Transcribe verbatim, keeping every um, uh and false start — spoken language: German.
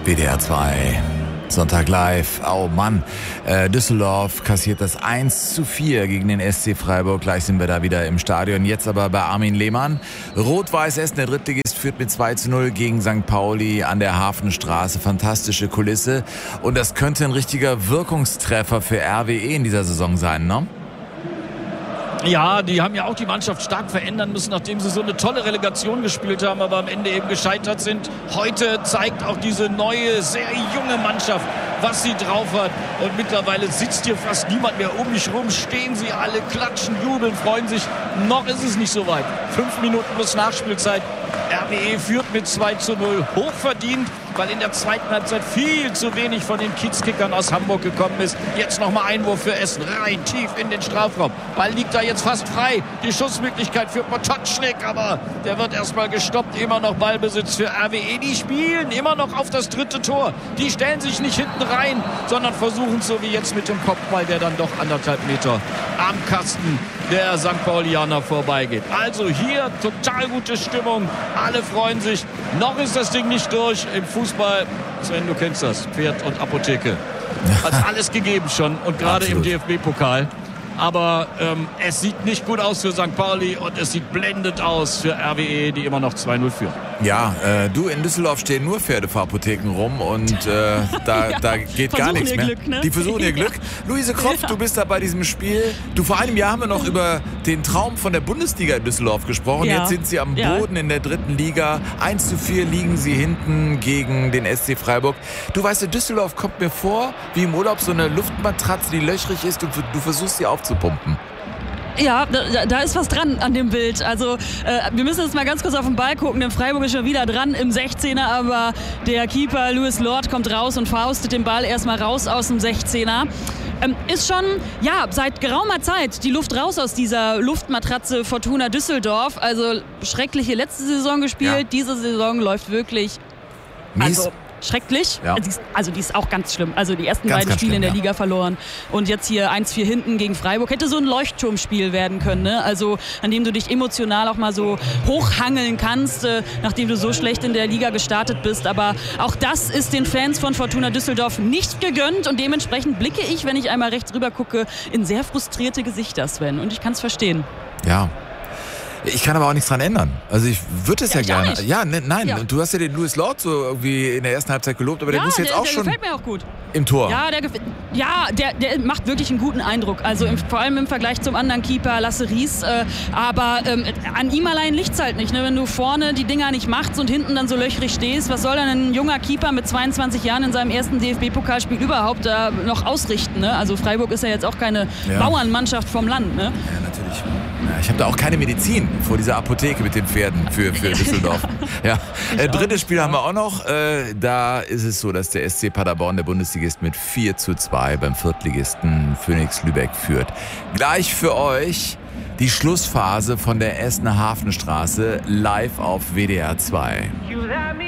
W D R zwei, Sonntag live. Oh Mann, äh, Düsseldorf kassiert das eins zu vier gegen den S C Freiburg. Gleich sind wir da wieder im Stadion. Jetzt aber bei Armin Lehmann. Rot-Weiß Essen, der Drittligist, führt mit zwei zu null gegen Sankt Pauli an der Hafenstraße. Fantastische Kulisse. Und das könnte ein richtiger Wirkungstreffer für R W E in dieser Saison sein, ne? Ja, die haben ja auch die Mannschaft stark verändern müssen, nachdem sie so eine tolle Relegation gespielt haben, aber am Ende eben gescheitert sind. Heute zeigt auch diese neue, sehr junge Mannschaft, was sie drauf hat. Und mittlerweile sitzt hier fast niemand mehr um mich rum. Stehen sie alle, klatschen, jubeln, freuen sich. Noch ist es nicht so weit. Fünf Minuten bis Nachspielzeit. R W E führt mit zwei zu null. Hochverdient, weil in der zweiten Halbzeit viel zu wenig von den Kiezkickern aus Hamburg gekommen ist. Jetzt nochmal Einwurf für Essen, rein tief in den Strafraum. Ball liegt da jetzt fast frei. Die Schussmöglichkeit für Potocznik, aber der wird erstmal gestoppt. Immer noch Ballbesitz für R W E. Die spielen immer noch auf das dritte Tor. Die stellen sich nicht hinten rein, sondern versuchen so wie jetzt mit dem Kopfball, der dann doch anderthalb Meter am Kasten der Sankt Paulianer vorbeigeht. Also hier total gute Stimmung. Alle freuen sich. Noch ist das Ding nicht durch. Im Fußball, Sven, du kennst das, Pferd und Apotheke. Hat alles gegeben schon und gerade im D F B-Pokal. Aber ähm, es sieht nicht gut aus für Sankt Pauli und es sieht blendend aus für R W E, die immer noch zwei null führen. Ja, äh, du, in Düsseldorf stehen nur Pferdefahrpotheken rum und äh, da, ja, da geht gar nichts mehr. Glück, ne? Die versuchen ihr Glück. Luise Kropf, ja. Du bist da bei diesem Spiel. Du, vor einem Jahr haben wir noch über den Traum von der Bundesliga in Düsseldorf gesprochen. Ja. Jetzt sind sie am Boden ja. in der dritten Liga. eins zu vier liegen sie hinten gegen den S C Freiburg. Du weißt, in Düsseldorf kommt mir vor, wie im Urlaub so eine Luftmatratze, die löchrig ist und du versuchst sie aufzupumpen. Ja, da, da ist was dran an dem Bild. Also äh, wir müssen jetzt mal ganz kurz auf den Ball gucken. Der Freiburg ist schon wieder dran im sechzehner, aber der Keeper Louis Lord kommt raus und faustet den Ball erstmal raus aus dem sechzehner. Ähm, ist schon, ja, seit geraumer Zeit die Luft raus aus dieser Luftmatratze Fortuna Düsseldorf. Also schreckliche letzte Saison gespielt. Ja. Diese Saison läuft wirklich... Mies. Also, schrecklich. Ja. Also die ist auch ganz schlimm. Also die ersten ganz, beiden ganz Spiele schlimm, in der ja. Liga verloren. Und jetzt hier eins vier hinten gegen Freiburg. Hätte so ein Leuchtturmspiel werden können. Ne? Also an dem du dich emotional auch mal so hochhangeln kannst, äh, nachdem du so schlecht in der Liga gestartet bist. Aber auch das ist den Fans von Fortuna Düsseldorf nicht gegönnt. Und dementsprechend blicke ich, wenn ich einmal rechts rüber gucke, in sehr frustrierte Gesichter, Sven. Und ich kann es verstehen. Ja. Ich kann aber auch nichts dran ändern. Also ich würde es ja, ja gerne. Ja, ne, nein, ja. Du hast ja den Louis Lord so irgendwie in der ersten Halbzeit gelobt, aber ja, der muss jetzt der, auch der schon gefällt mir auch gut. Im Tor. Ja, der, ja der, der macht wirklich einen guten Eindruck. Also im, vor allem im Vergleich zum anderen Keeper Lasse Ries. Äh, aber ähm, an ihm allein liegt's halt nicht. Ne? Wenn du vorne die Dinger nicht machst und hinten dann so löchrig stehst, was soll dann ein junger Keeper mit zweiundzwanzig Jahren in seinem ersten D F B-Pokalspiel überhaupt äh, noch ausrichten? Ne? Also Freiburg ist ja jetzt auch keine ja. Bauernmannschaft vom Land. Ne? Ja, natürlich. Ja, ich habe da auch keine Medizin vor dieser Apotheke mit den Pferden für, für Düsseldorf. Ja. Äh, drittes Spiel haben wir auch noch. Äh, da ist es so, dass der S C Paderborn, der Bundesligist, mit vier zu zwei beim Viertligisten Phoenix Lübeck führt. Gleich für euch die Schlussphase von der Essener Hafenstraße live auf W D R zwei.